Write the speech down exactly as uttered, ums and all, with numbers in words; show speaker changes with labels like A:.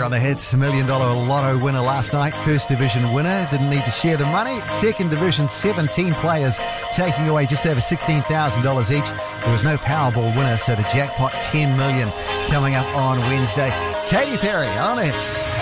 A: on the Hits, million dollar lotto winner last night. First division winner, didn't need to share the money. Second division, seventeen players taking away just over sixteen thousand dollars each. There was no Powerball winner, so the jackpot ten million dollars coming up on Wednesday. Katy Perry on Hits.